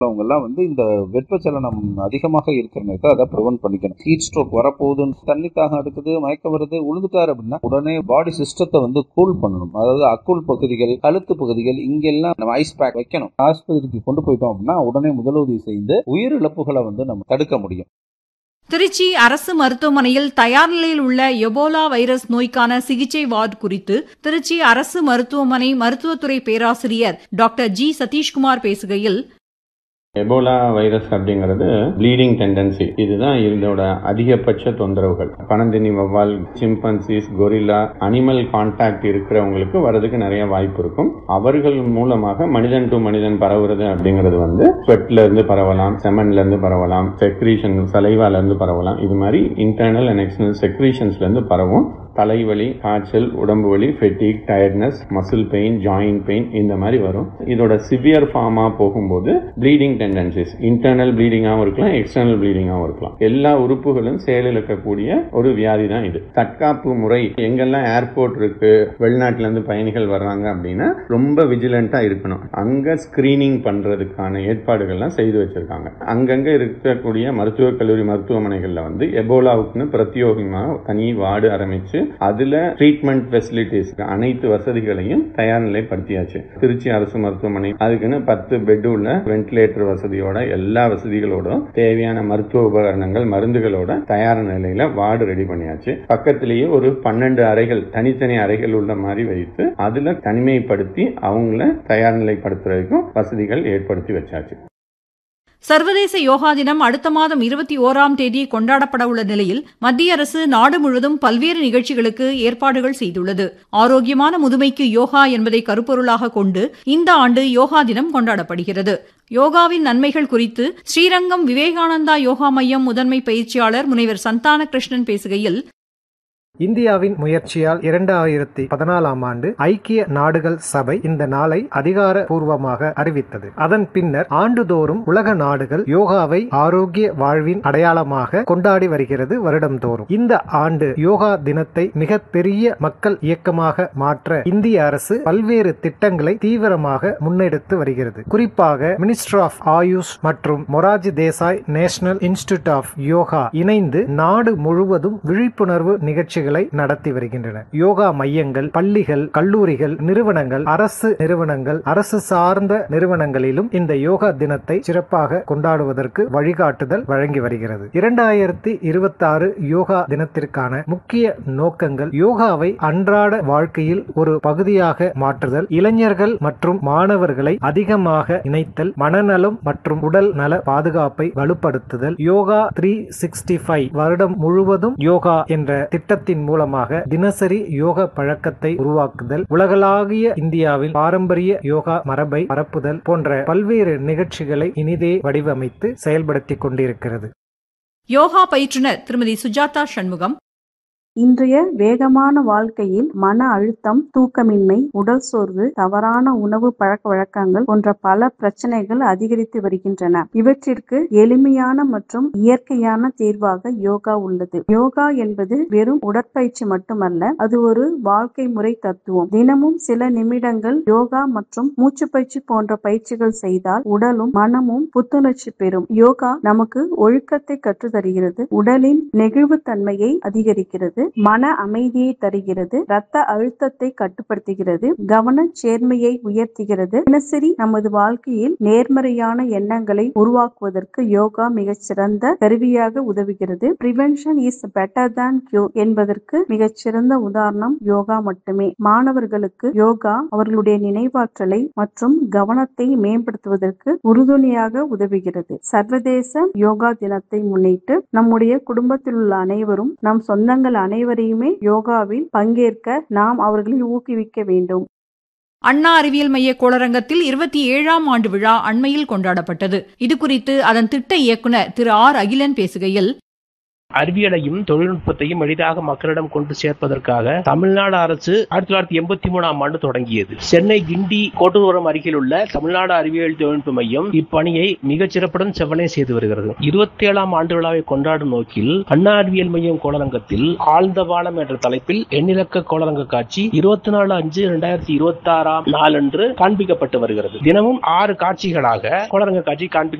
அவங்க எல்லாம் இந்த வெப்பச்சலனம் அதிகமாக இருக்கிற நேரத்தை அதை ப்ரிவென்ட் பண்ணிக்கணும். ஹீட் ஸ்ட்ரோக் வரப்போகுதுன்னு தண்ணி தாகம் எடுக்குது, மயக்கம் வருது, உழுந்துட்டாரு அப்படின்னா உடனே பாடி சிஸ்டத்தை கூல் பண்ணணும். அதாவது அக்குள் பகுதிகள், கழுத்து பகுதிகள் இங்கெல்லாம் நம்ம ஐஸ் பேக் வைக்கணும். ஆஸ்பத்திரிக்கு கொண்டு போயிட்டோம் அப்படின்னா உடனே முதலுதவி செய்து உயிரிழப்புகளை நம்ம தடுக்க முடியும். திருச்சி அரசு மருத்துவமனையில் தயார் நிலையில் உள்ள எபோலா வைரஸ் நோய்க்கான சிகிச்சை வார்டு குறித்து திருச்சி அரசு மருத்துவமனை மருத்துவத்துறை பேராசிரியர் டாக்டர் ஜி சதீஷ்குமார் பேசுகையில், எபோலா வைரஸ் அப்படிங்கிறது ப்ளீடிங் டெண்டன்சி. இதுதான் இதோட அதிகபட்ச தொந்தரவுகள். பனந்தினி வவ்வால், சிம்பன்சிஸ், கொரில்லா, அனிமல் கான்டாக்ட் இருக்கிறவங்களுக்கு வரதுக்கு நிறைய வாய்ப்பு இருக்கும். அவர்கள் மூலமாக மனிதன் டு மனிதன் பரவுறது அப்படிங்கிறது ஸ்வெட்ல இருந்து பரவலாம், செமன்ல இருந்து பரவலாம், செக்ரீஷன் சலைவால இருந்து பரவலாம். இது மாதிரி இன்டர்னல் அண்ட் எக்ஸ்டர்னல் செக்ரீஷன்ஸ்ல இருந்து பரவும். தலைவலி, காய்ச்சல், உடம்பு வலி, ஃபெட்டிக், tiredness, muscle pain, joint pain இந்த மாதிரி வரும். இதோட சிவியர் ஃபார்மா போகும்போது ப்ளீடிங் டெண்டன்சிஸ், இன்டர்னல் ப்ளீடிங்காகவும் இருக்கலாம், எக்ஸ்டர்னல் ப்ளீடிங்காகவும் இருக்கலாம். எல்லா உறுப்புகளும் செயலிழக்கக்கூடிய ஒரு வியாதி தான் இது. தற்காப்பு முறை, எங்கெல்லாம் ஏர்போர்ட் இருக்கு, வெளிநாட்டுல இருந்து பயணிகள் வர்றாங்க அப்படின்னா ரொம்ப விஜிலண்டா இருக்கணும். அங்க ஸ்கிரீனிங் பண்றதுக்கான ஏற்பாடுகள்லாம் செய்து வச்சிருக்காங்க. அங்கங்க இருக்கக்கூடிய மருத்துவக் கல்லூரி மருத்துவமனைகள்ல எபோலாவுக்குன்னு பிரத்யோகமாக தனி வார்டு ஆரம்பிச்சு அதுல ட்ரீட்மெண்ட் ஃபெசிலிட்டிஸ் அனைத்து வசதிகளையும் தயார் நிலைப்படுத்தியாச்சு. திருச்சி அரசு மருத்துவமனை அதுக்குன்னு 10 பெட் உள்ள வென்டிலேட்டர் வசதியோட எல்லா வசதிகளோட தேவையான மருத்துவ உபகரணங்கள், மருந்துகளோட தயார் நிலையில வார்டு ரெடி பண்ணியாச்சு. பக்கத்திலேயே ஒரு 12 அறைகள், தனித்தனி அறைகள் உள்ள மாதிரி வைத்து அதுல தனிமைப்படுத்தி அவங்கள தயார் நிலைப்படுத்துறதுக்கும் வசதிகள் ஏற்படுத்தி வச்சாச்சு. சர்வதேச யோகா தினம் அடுத்த மாதம் 21ஆம் தேதி கொண்டாடப்பட உள்ள நிலையில் மத்திய அரசு நாடு முழுவதும் பல்வேறு நிகழ்ச்சிகளுக்கு ஏற்பாடுகள் செய்துள்ளது. ஆரோக்கியமான முதுமைக்கு யோகா என்பதை கருப்பொருளாக கொண்டு இந்த ஆண்டு யோகா தினம் கொண்டாடப்படுகிறது. யோகாவின் நன்மைகள் குறித்து ஸ்ரீரங்கம் விவேகானந்தா யோகா மையம் முதன்மை பயிற்சியாளர் முனைவர் சந்தான கிருஷ்ணன் பேசுகையில், இந்தியாவின் முயற்சியால் 2014ஆம் ஆண்டு ஐக்கிய நாடுகள் சபை இந்த நாளை அதிகாரப்பூர்வமாக அறிவித்தது. அதன் பின்னர் ஆண்டுதோறும் உலக நாடுகள் யோகாவை ஆரோக்கிய வாழ்வின் அடையாளமாக கொண்டாடி வருகிறது வருடம்தோறும். இந்த ஆண்டு யோகா தினத்தை மிகப்பெரிய மக்கள் இயக்கமாக மாற்ற இந்திய அரசு பல்வேறு திட்டங்களை தீவிரமாக முன்னெடுத்து வருகிறது. குறிப்பாக மினிஸ்ட்ரி ஆஃப் ஆயுஷ் மற்றும் Morarji Desai national institute of yoga இணைந்து நாடு முழுவதும் விழிப்புணர்வு நிகழ்ச்சிகள் நடத்தி வருகின்றன. யோகா மையங்கள், பள்ளிகள், கல்லூரிகள், நிறுவனங்கள், அரசு நிறுவனங்கள், அரசு சார்ந்த நிறுவனங்களிலும் இந்த யோகா தினத்தை சிறப்பாக கொண்டாடுவதற்கு வழிகாட்டுதல் வழங்கி வருகிறது. 2026 யோகா தினத்திற்கான முக்கிய நோக்கங்கள் யோகாவை அன்றாட வாழ்க்கையில் ஒரு பகுதியாக மாற்றுதல், இளைஞர்கள் மற்றும் மாணவர்களை அதிகமாக இணைத்தல், மனநலம் மற்றும் உடல் நல பாதுகாப்பை வலுப்படுத்துதல், யோகா 365 வருடம் முழுவதும் யோகா என்ற திட்டத்தின் மூலமாக தினசரி யோக பழக்கத்தை உருவாக்குதல், உலகளாவிய இந்தியாவில் பாரம்பரிய யோகா மரபை பரப்புதல் போன்ற பல்வேறு நிகழ்ச்சிகளை இனிதே வடிவமைத்து செயல்படுத்திக் கொண்டிருக்கிறது. யோகா பயிற்றுனர் திருமதி சுஜாதா சண்முகம், இன்றைய வேகமான வாழ்க்கையில் மன அழுத்தம், தூக்கமின்மை, உடல் சோர்வு, தவறான உணவு பழக்க வழக்கங்கள் போன்ற பல பிரச்சனைகள் அதிகரித்து வருகின்றன. இவற்றிற்கு எளிமையான மற்றும் இயற்கையான தீர்வாக யோகா உள்ளது. யோகா என்பது வெறும் உடற்பயிற்சி மட்டுமல்ல, அது ஒரு வாழ்க்கை முறை தத்துவம். தினமும் சில நிமிடங்கள் யோகா மற்றும் மூச்சு பயிற்சி போன்ற பயிற்சிகள் செய்தால் உடலும் மனமும் புத்துணர்ச்சி பெறும். யோகா நமக்கு ஒழுக்கத்தை கற்றுத்தருகிறது, உடலின் நெகிழ்வுத்தன்மையை அதிகரிக்கிறது, மன அமைதியை தருகிறது, இரத்த அழுத்தத்தை கட்டுப்படுத்துகிறது, கவன சேர்மையை உயர்த்துகிறது. தினசரி நமது வாழ்க்கையில் நேர்மறையான எண்ணங்களை உருவாக்குவதற்கு யோகா மிகச்சிறந்த கருவியாக உதவுகிறது. Prevention is better than cure என்பதற்கு மிகச்சிறந்த உதாரணம் யோகா மட்டுமே. மாணவர்களுக்கு யோகா அவர்களுடைய நினைவாற்றலை மற்றும் கவனத்தை மேம்படுத்துவதற்கு உறுதுணையாக உதவுகிறது. சர்வதேச யோகா தினத்தை முன்னிட்டு நம்முடைய குடும்பத்தில் உள்ள அனைவரும், நம் சொந்தங்கள் அனைவரையுமே யோகாவில் பங்கேற்க நாம் அவர்களை ஊக்குவிக்க வேண்டும். அண்ணா அறிவியல் மைய கோளரங்கத்தில் 27ஆம் ஆண்டு விழா அண்மையில் கொண்டாடப்பட்டது. இதுகுறித்து அதன் திட்ட இயக்குநர் திரு ஆர் அகிலன் பேசுகையில், அறிவியலையும் தொழில்நுட்பத்தையும் எளிதாக மக்களிடம் கொண்டு சேர்ப்பதற்காக தமிழ்நாடு அரசு 1983ஆம் ஆண்டு தொடங்கியது. சென்னை கிண்டி கோட்டூரம் அருகில் உள்ள தமிழ்நாடு அறிவியல் தொழில்நுட்ப மையம் இப்பணியை மிகச் சிறப்புடன் செவ்வனே செய்து வருகிறது. 27ஆம் ஆண்டு விழாவை கொண்டாடும் நோக்கில் அண்ணா அறிவியல் மையம் கோளரங்கத்தில் ஆழ்ந்த பாலம் என்ற தலைப்பில் எண்ணிலக்க கோளரங்க காட்சி 24/5/2026 நாளன்று காண்பிக்கப்பட்டு வருகிறது. தினமும் 6 காட்சிகளாக கோளரங்க காட்சி காண்பிக்க